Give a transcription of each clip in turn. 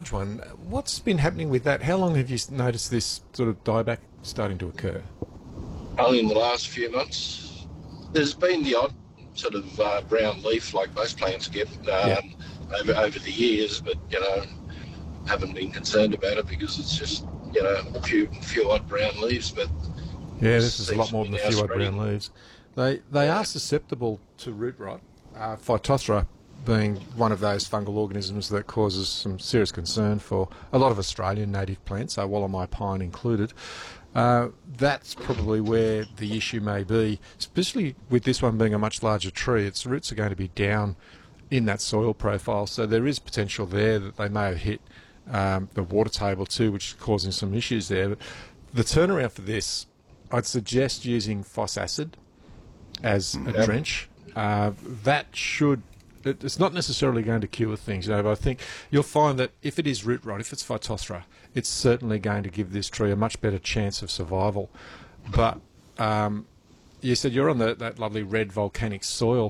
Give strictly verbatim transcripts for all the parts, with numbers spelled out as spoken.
large one. What's been happening with that? How long have you noticed this sort of dieback starting to occur? Only in the last few months. There's been the odd sort of uh, brown leaf like most plants get um, Yeah. over over the years, but you know, haven't been concerned about it because it's just you know a few few odd brown leaves. But Yeah, this is a seems lot to more be than a now few odd spreading. brown leaves. They they are susceptible to root rot. Uh, Phytophthora being one of those fungal organisms that causes some serious concern for a lot of Australian native plants, so Wallamai pine included. Uh, that's probably where the issue may be, especially with this one being a much larger tree. Its roots are going to be down in that soil profile, so there is potential there that they may have hit um, the water table too, which is causing some issues there. But the turnaround for this, I'd suggest using phos acid as a Yep. drench. Uh, that should... it- It's not necessarily going to cure things, you know, but I think you'll find that if it is root rot, if it's Phytophthora, it's certainly going to give this tree a much better chance of survival. But um, you said you're on the, that lovely red volcanic soil.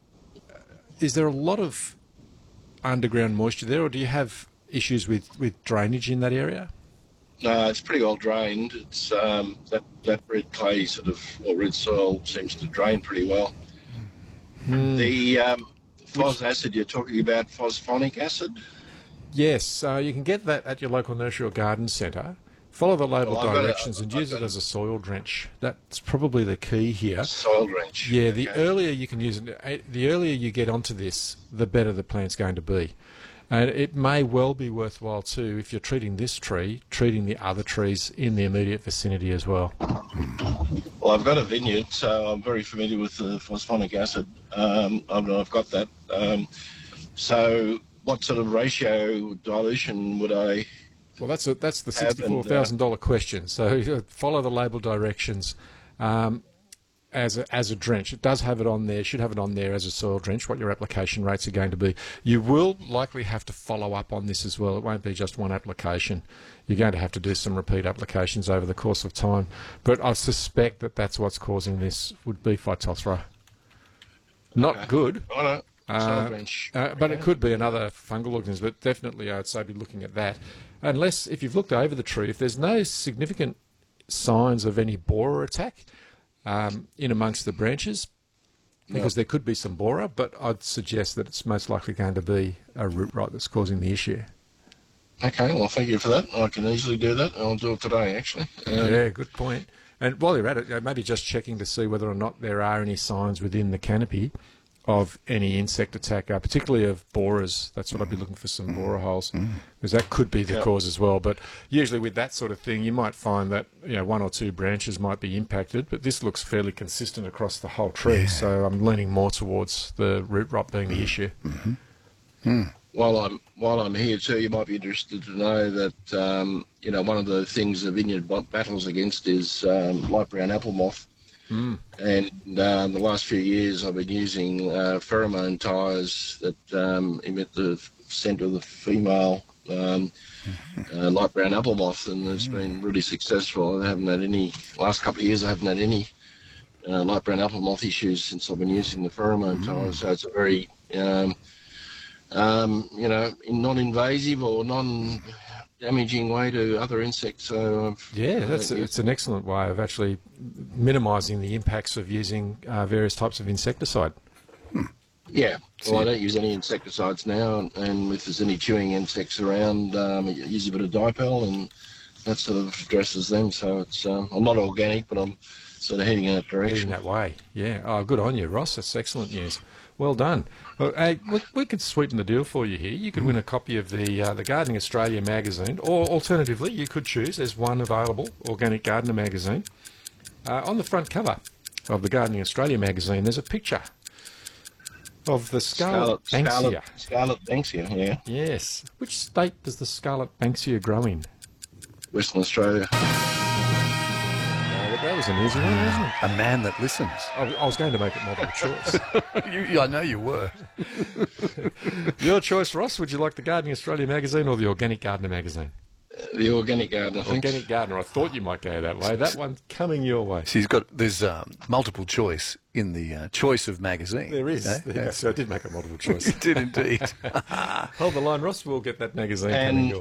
Is there a lot of underground moisture there, or do you have issues with, with drainage in that area? No, it's pretty well drained. It's um, that that red clay sort of or red soil seems to drain pretty well. Hmm. The um, phos acid you're talking about, phosphonic acid. Yes, uh, you can get that at your local nursery or garden centre. Follow the label Well, I've got a- directions and I've use got it a- as a soil drench. That's probably the key here. Soil drench. Yeah, the Okay. earlier you can use it, eh, the earlier you get onto this, the better the plant's going to be. And it may well be worthwhile too, if you're treating this tree, treating the other trees in the immediate vicinity as well. Well, I've got a vineyard, so I'm very familiar with the phosphonic acid. Um, I've, I've got that. Um, so, what sort of ratio dilution would I? Well, that's a, that's the Have and, uh, sixty-four thousand dollars question. So uh, follow the label directions um, as a, as a drench. It does have it on there, should have it on there as a soil drench, what your application rates are going to be. You will likely have to follow up on this as well. It won't be just one application. You're going to have to do some repeat applications over the course of time. But I suspect that that's what's causing this, would be Phytophthora. Not Okay. good. I don't know. Soil Uh, drench. uh, but it Okay. could be another fungal organism, but definitely I'd say be looking at that. Unless, if you've looked over the tree, if there's no significant signs of any borer attack um, in amongst the branches, because there could be some borer, but I'd suggest that it's most likely going to be a root rot that's causing the issue. Okay, well, thank you for that. I can easily do that. I'll do it today, actually. Um, Yeah, good point. And while you're at it, uh, maybe just checking to see whether or not there are any signs within the canopy of any insect attack, uh, particularly of borers. That's what I'd be looking for, some borer holes, because that could be the Yep. cause as well. But usually with that sort of thing, you might find that you know one or two branches might be impacted, but this looks fairly consistent across the whole tree. So I'm leaning more towards the root rot being the issue. While I'm while I'm here too, you might be interested to know that um, you know one of the things the vineyard bat- battles against is um, light brown apple moth. Mm. And um, the last few years, I've been using uh, pheromone ties that um, emit the scent of the female um, uh, light brown apple moth, and it's been really successful. I haven't had any last couple of years. I haven't had any uh, light brown apple moth issues since I've been using the pheromone ties. So it's a very um, um, you know, non-invasive or non-damaging way to other insects. So I've, Yeah, uh, that's a, it's an excellent way of actually minimising the impacts of using uh, various types of insecticide. yeah. So Well, I you- don't use any insecticides now, and, and if there's any chewing insects around, um, I use a bit of dipel, and that sort of addresses them. So it's um, I'm not organic, but I'm sort of heading in that Heading direction. that way. Yeah. Oh, good on you, Ross. That's excellent news. Well done. Well, hey, we, we could sweeten the deal for you here. You could win a copy of the uh, the Gardening Australia magazine, or alternatively, you could choose, there's one available, Organic Gardener magazine. Uh, on the front cover of the Gardening Australia magazine, there's a picture of the Scarlet, Scarlet, Banksia. Scarlet, Scarlet Banksia, yeah, Yes. Which state does the Scarlet Banksia grow in? Western Australia. Oh, that was an easy one, wasn't it? A man that listens. I, I was going to make it multiple choice. you, I know you were. Your choice, Ross. Would you like the Gardening Australia magazine or the Organic Gardener magazine? The Organic Garden, I think. Organic Gardener. I thought you might go that way. That one coming your way. She's got, there's um, multiple choice in the uh, choice of magazine. There is. Eh? Yeah, so I did make a multiple choice. You did indeed. Hold the line, Ross. We'll get that magazine And coming your